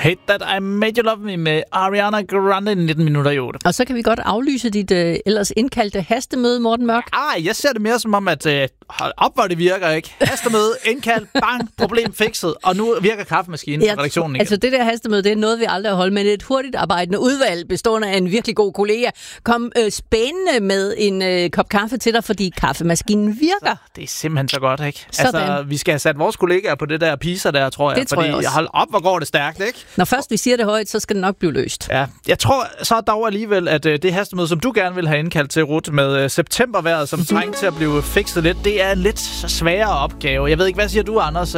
Hate That I Made You Love Me med Ariana Grande 19 minutter i 8. Og så kan vi godt aflyse dit ellers indkaldte hastemøde, Morten Mørk. Jeg ser det mere som om, at hold op, hvor det virker, ikke? Hastemøde, indkald, bang, problem fikset. Og nu virker kaffemaskinen på redaktionen igen. Altså det der hastemøde, det er noget, vi aldrig har holdt, men et hurtigt arbejdende udvalg bestående af en virkelig god kollega kom spændende med en kop kaffe til dig, fordi kaffemaskinen virker. Det er simpelthen så godt, ikke? Altså, vi skal have sat vores kollegaer på det der PISA der, tror jeg. Det tror jeg også. Hold op, hvor går det stærkt, ikke? Når først vi siger det højt, så skal det nok blive løst. Ja, jeg tror så dog alligevel, at det hastemøde, som du gerne vil have indkaldt til, Ruth, med septembervejret, som trænger til at blive fikset lidt, det er en lidt sværere opgave. Jeg ved ikke, hvad siger du, Anders?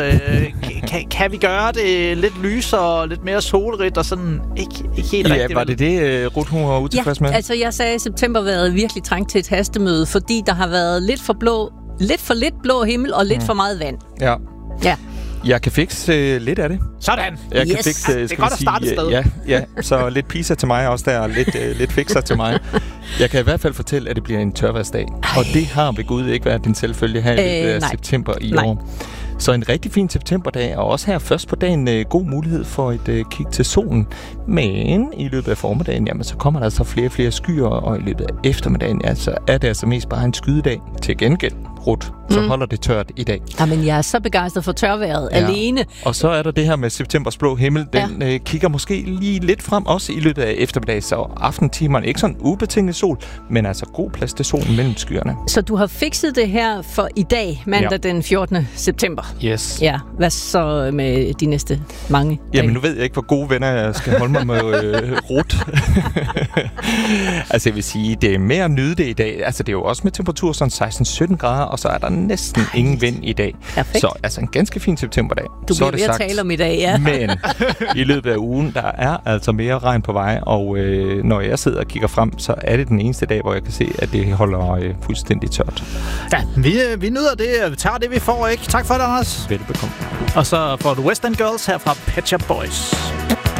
Kan vi gøre det lidt lysere, lidt mere solrigt og sådan ikke helt rigtigt? Ja, var det Ruth, hun var utilfreds med? Altså jeg sagde, at septembervejret virkelig trængt til et hastemøde, fordi der har været lidt for lidt blå himmel og lidt for meget vand. Ja. Ja. Jeg kan fikse lidt af det. Sådan. Jeg kan fikse, det er godt at starte et sted. Ja, så lidt pizza til mig også der, og lidt fikser til mig. Jeg kan i hvert fald fortælle, at det bliver en tørværsdag. Og det har ved Gud ikke været din selvfølge her i september i år. Så en rigtig fin septemberdag, og også her først på dagen god mulighed for et kig til solen. Men i løbet af formiddagen, jamen, så kommer der altså flere og flere skyer, og i løbet af eftermiddagen, altså, er det altså mest bare en skydedag. Til gengæld, Ruth, så holder det tørt i dag. Jamen, jeg er så begejstret for tørværet alene. Og så er der det her med septembers blå himmel. Den kigger måske lige lidt frem, også i løbet af eftermiddag, så aftentimerne ikke sådan ubetinget sol, men altså god plads til solen mellem skyerne. Så du har fikset det her for i dag, mandag den 14. september? Yes. Ja, hvad så med de næste mange dage? Jamen, nu ved jeg ikke, hvor gode venner jeg skal holde mig med Ruth. Altså, jeg vil sige, det er mere at nyde det i dag. Altså, det er jo også med temperatur sådan 16-17 grader, og så er der næsten ingen vind i dag. Perfekt. Så altså en ganske fin septemberdag. Du bliver ved at tale om i dag, ja. Men i løbet af ugen, der er altså mere regn på vej, og når jeg sidder og kigger frem, så er det den eneste dag, hvor jeg kan se, at det holder fuldstændig tørt. Ja, vi nyder det. Vi tager det, vi får, ikke? Tak for det, Anders. Velbekomme. Og så får du West End Girls her fra Pet Shop Boys.